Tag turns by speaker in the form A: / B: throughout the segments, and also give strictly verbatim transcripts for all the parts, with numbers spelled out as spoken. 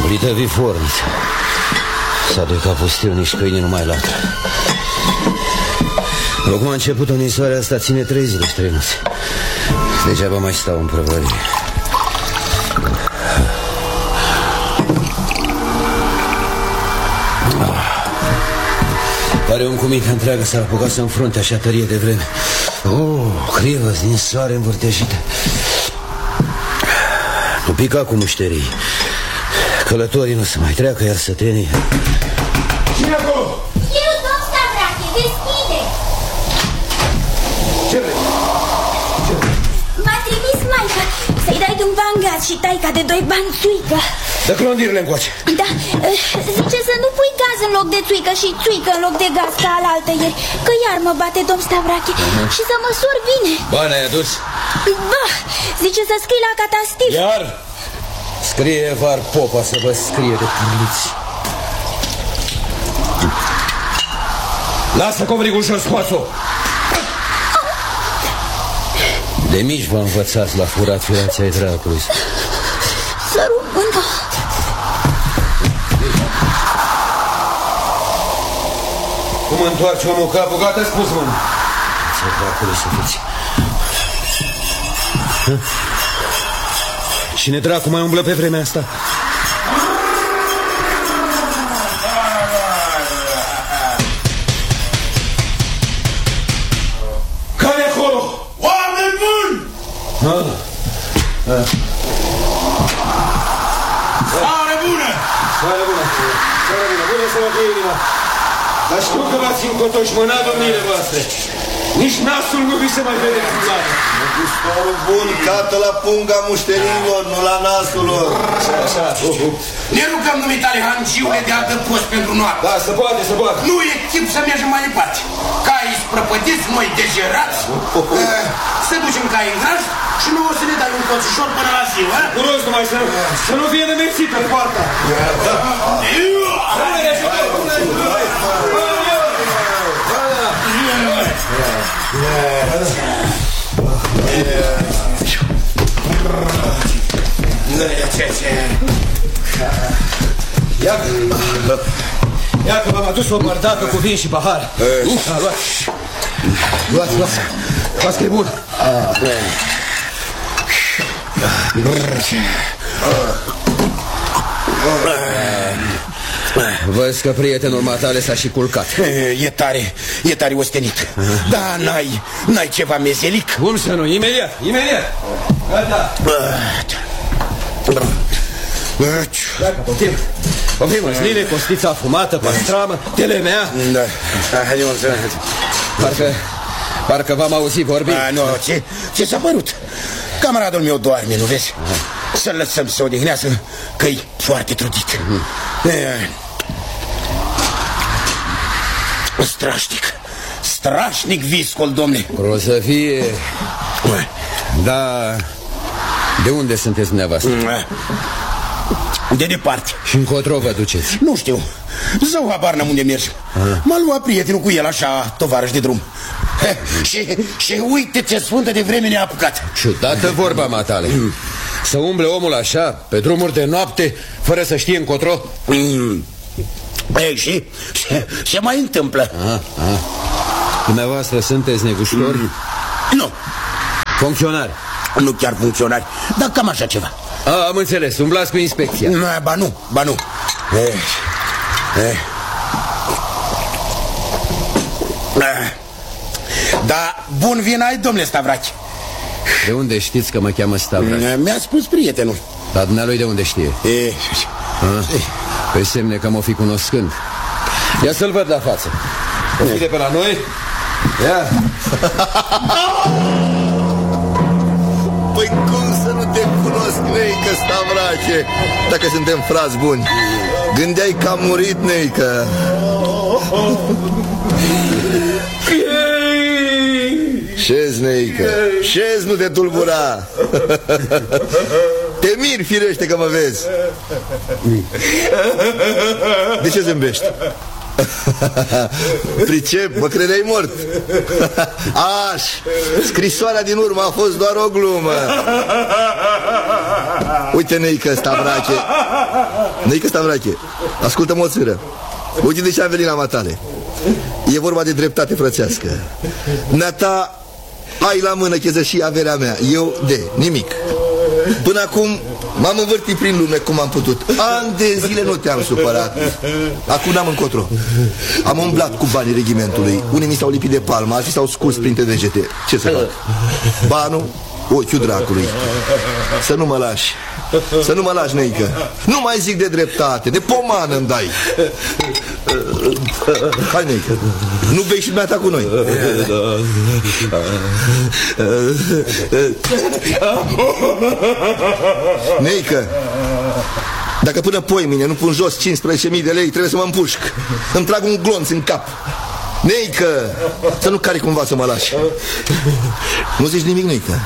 A: Murită viforniță. S-a de capul stiu, nici câinii nu mai latră. După cum a început-o nisoarea asta, ține trei zile și trei noți. Degeaba mai stau în prăvălie. Pare un cu mintea întreagă s-ar apuca să înfrunte așa tărie de vreme. Oh, crivă din soare învârtejită. Nu pica cu mușterii. Călătorii nu se mai treacă, iar sătenii.
B: Cine acolo?
C: Eu, domn Stavrache, deschide!
B: Ce vrei? Ce vrei?
C: M-a trimis maica să-i dai un bangat și taica de doi bani țuică.
B: Dă clondirile încoace.
C: Da, zice să nu pui gaz în loc de țuică și țuică în loc de gaz ca alaltă ieri, că iar mă bate domn Stavrache. uh-huh. Și să măsor bine.
A: Bani ai adus?
C: Ba, zice să scrii la catastif.
A: Iar? Scrie var popa să vă scrie de pârliți.
B: Lasă covrigul jos, scoați-o.
A: De mici vă învățați la furat fiața-i dracului.
C: Să rămână.
B: Cum întoarce omul capul? Gata, spus, mă.
A: Ce dracului să fiți. Cine dracu mai umblă pe vremea asta?
B: Care acolo? Oameni buni!
A: Ah. Ah.
B: Seară bună!
A: Seară bună! Seară bună! Bună să vă fie inima!
B: Dar știu că v-ați încotoșmănat domnile voastre. Nici nasul nu vi se mai vede frumată.
D: Gustorul bun cată la punga mușterilor, nu la nasul lor.
B: Așa, așa. Uh, uh.
E: Ne rugăm, dumitale, hangiule de altă post pentru noapte.
B: Da, se poate, se poate.
E: Nu e chip să mergem mai departe. Cai sprăpătiți, noi degerați. Uh, uh. Să ducem cai în graj și nu o să ne dai un coțișor până la ziua.
B: Cu rost numai să, să nu fie nemețită poarta. Ia că Ia că v-am adus o bărdacă cu vin și pahar. Luați Luați, luați Luați că e bun.
A: Văd că prietenul matale s-a și culcat.
E: E tare, e tare ostenit. Da, n-ai, n-ai ceva mezelic?
A: Cum să nu? Imediat, imediat. Gata.
B: Dacă poftim.
A: Poftim, măsline, costița afumată, pastramă, telemea.
E: Da, hai să...
A: Parcă, parcă v-am auzit vorbind.
E: A, nu, ce, ce s-a părut? Camaradul meu doarme, nu vezi? Să-l lăsăm să odihnească, că-i foarte trudit. Strașnic, strașnic viscol, domne.
A: O să fie... Da... De unde sunteți dumneavoastră?
E: De departe.
A: Și încotro vă duceți?
E: Nu știu, zău habar n-am unde mergi. M-a luat prietenul cu el așa, tovarăș de drum. Și, și uite ce sfântă de vreme ne-a apucat.
A: Ciudată vorba, matale. Să umble omul așa, pe drumuri de noapte, fără să știe încotro?
E: Mm. Ei, și se mai întâmplă.
A: Ah, ah. Dumneavoastră sunteți neguștori?
E: Mm. Nu.
A: Funcționari?
E: Nu chiar funcționari, dar cam așa ceva.
A: A, am înțeles, umblați cu inspecția.
E: Ba nu, ba nu. Eh. Eh. Da, bun vin ai, domnule Stavrache.
A: De unde știți că mă cheamă Stavrache?
E: Mi-a spus prietenul.
A: Dar dumnealui de unde știe?
E: E...
A: Pe semne că m-o fi cunoscând. Ia să-l văd la față. O fi de pe la noi? Ia.
D: Păi cum să nu te cunosc, neică, Stavrache, dacă suntem frați buni? Gândeai că a murit, neică. Șezi, neică, șezi, nu te tulbura. Te miri, firește, că mă vezi. De ce zâmbești? Pricep, mă credeai mort. Aș, scrisoarea din urmă a fost doar o glumă. Uite, Neică Stavrache. Neică Stavrache, ascultă-mă o țără. Uite de ce am venit la matale. E vorba de dreptate frățească. Neata, ai la mână chezășii averea mea. Eu de nimic. Până acum m-am învârtit prin lume cum am putut. Ani de zile nu te-am supărat. Acum n-am încotro. Am umblat cu banii regimentului. Unii mi s-au lipit de palmă, alții s-au scurs printre degete. Ce să fac? Banul, ochiul dracului. Să nu mă lași. Să nu mă lași, Neică. Nu mai zic de dreptate, de pomană îmi dai. Hai, Neică, nu bei și dumneata cu noi. Neică, dacă până poimine nu pun jos cincisprezece mii de lei, trebuie să mă împușc. Îmi trag un glonț în cap. Neică, să nu cari cumva să mă lași. Nu zici nimic, Neică?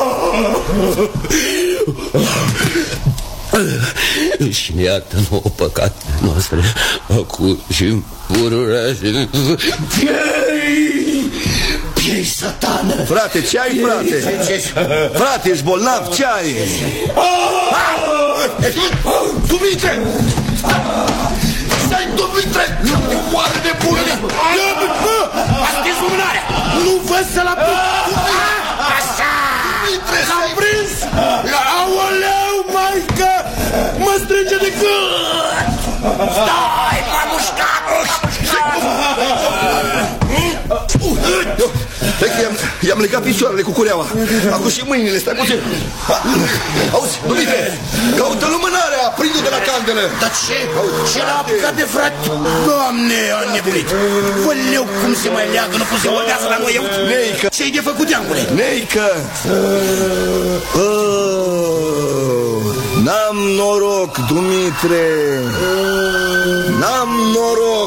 F: Și ne iartă nouă păcatele noastre, acum și pururea și... Piei! Piei, satană!
D: Frate, ce ai, frate? Frate, ești bolnav, ce ai?
E: Dumitre! Stai, Dumitre! Oare de bună! A stins lumânarea! Nu văd să-l apuc! Așa! Dumitre, l-am prins! Aoleu, maică! Mă strânge de gât! Stai, m-a mușcat!
D: I-am legat picioarele cu cureaua. Acum și mâinile, stai puțin. Auzi, Dumitre, caută lumânarea, prinde-o de la candelă.
E: Dar ce? Ce l-a apucat de frate? Doamne, a nebunit. Văleu cum se mai leagă, nu cum se oldează la noi.
D: Neică!
E: Ce-i de făcut, deangule?
D: Neică! N-am noroc, Dumitre. N-am noroc.